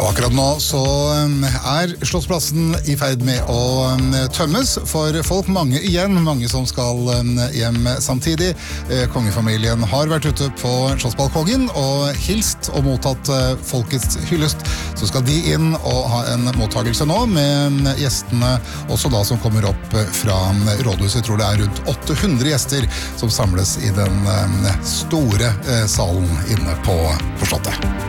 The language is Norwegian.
Og akkurat nå så er Slottsplassen i ferd med å tømmes for folk, mange igjen, mange som skal hjem samtidig. Kongefamilien har vært ute på Slottsbalkongen og hilst og mottatt folkets hyllest. Så skal de inn og ha en mottagelse nå med gjestene, også da som kommer opp fra rådhuset. Jeg tror det er rundt 800 gjester som samles i den store salen inne på Slottet.